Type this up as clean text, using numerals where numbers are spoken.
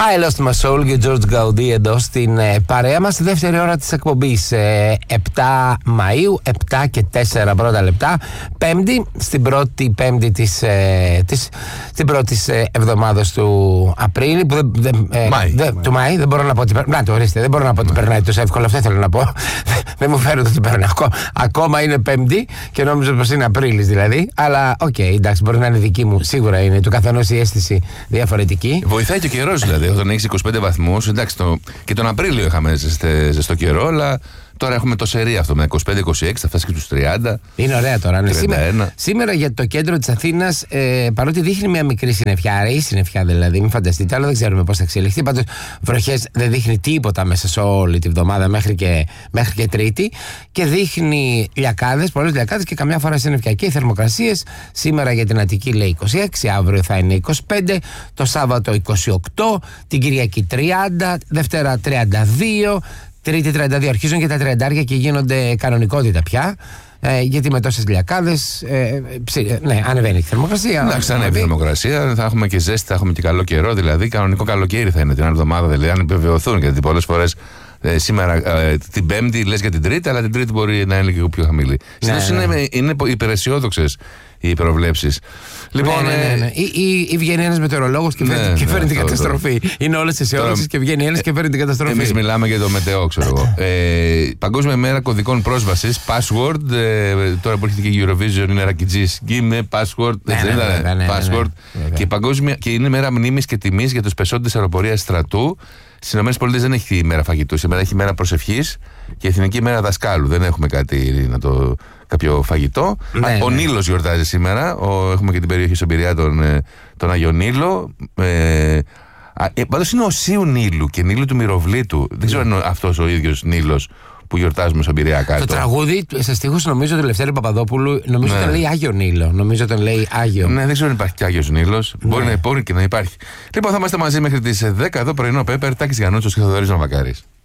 I Lost My Soul και George Gaudi εδώ στην παρέα μας στη δεύτερη ώρα της εκπομπής. 7 Μαΐου, 7 και 4 πρώτα λεπτά, Πέμπτη, στην πρώτη Πέμπτη στην πρώτη εβδομάδας του Απρίλη, του Μάη, δεν μπορώ να πω ότι περνάει. Το ορίστε, δεν μπορώ να πω ότι περνάει τόσο εύκολα, αυτό ήθελα να πω. Δεν μου φαίνεται ότι περνάει. Ακόμα είναι Πέμπτη και νόμιζα πως είναι Απρίλης δηλαδή. Αλλά οκ, εντάξει, μπορεί να είναι δική μου, σίγουρα είναι. Του καθενός η αίσθηση διαφορετική. Βοηθάει και ο καιρός δηλαδή. Όταν έχεις 25 βαθμούς, εντάξει, και τον Απρίλιο είχαμε ζεστό καιρό, αλλά τώρα έχουμε το σερί αυτό με 25-26, θα φτάσει και τους 30. Είναι ωραία τώρα. Ναι. Σήμερα για το κέντρο της Αθήνας, παρότι δείχνει μια μικρή συννεφιά, ρεή συννεφιά δηλαδή, μην φανταστείτε, αλλά δεν ξέρουμε πώς θα εξελιχθεί. Πάντως, βροχές δεν δείχνει τίποτα μέσα σε όλη τη βδομάδα μέχρι και Τρίτη. Και δείχνει λιακάδες, πολλές λιακάδες και καμιά φορά συννεφιά. Και οι θερμοκρασίες σήμερα για την Αττική λέει 26, αύριο θα είναι 25, το Σάββατο 28, την Κυριακή 30, Δευτέρα 32. Τρίτη 32, αρχίζουν και τα 30 και γίνονται κανονικότητα πια. Γιατί με τόσες λιακάδες ανεβαίνει η θερμοκρασία. Εντάξει, ανέβει η θερμοκρασία, θα έχουμε και ζέστη, θα έχουμε και καλό καιρό. Δηλαδή, κανονικό καλοκαίρι θα είναι την άλλη εβδομάδα. Δηλαδή, αν επιβεβαιωθούν, γιατί πολλές φορές σήμερα την Πέμπτη λες για την Τρίτη, αλλά την Τρίτη μπορεί να είναι λίγο πιο χαμηλή. Συνήθως είναι υπεραισιόδοξες οι προβλέψεις. Λοιπόν, ή βγαίνει ένας μετεωρολόγος και φέρνει την καταστροφή. Είναι όλες αισιόδοξες και βγαίνει ένας και φέρνει την καταστροφή. Εμείς μιλάμε για το μετεό, ξέρω εγώ. Παγκόσμια μέρα κωδικών πρόσβασης, password. Τώρα που έρχεται και η Eurovision, είναι ρακιτζής. Give password. Password. Και είναι μέρα μνήμης και τιμής για τους πεσόντες αεροπορίας στρατού. Στις ΗΠΑ δεν έχει ημέρα φαγητού. Σήμερα έχει ημέρα προσευχής και εθνική ημέρα δασκάλου. Δεν έχουμε κάποιο φαγητό. Ο Νείλος γιορτάζει σήμερα. Έχουμε και την περιοχή Σομπηριά, τον Άγιο Νείλο. Πάντως είναι ο Οσίου Νείλου και Νείλου του Μυροβλήτου. Δεν ξέρω αν αυτός ο ίδιος Νείλος που γιορτάζουμε στον Πειραιά κάτω. Το τραγούδι, σε στίχους νομίζω του Λευτέρη Παπαδόπουλου, νομίζω τον λέει Άγιο Νείλο. Νομίζω τον λέει Άγιο. Ναι, δεν ξέρω αν υπάρχει και Άγιος Νείλος. Μπορεί και να υπάρχει. Λοιπόν, θα είμαστε μαζί μέχρι τις 10 εδώ πρωινό Πέπερ, Τάκης Γιαννούτσος και Θοδωρής Νοβακάρης.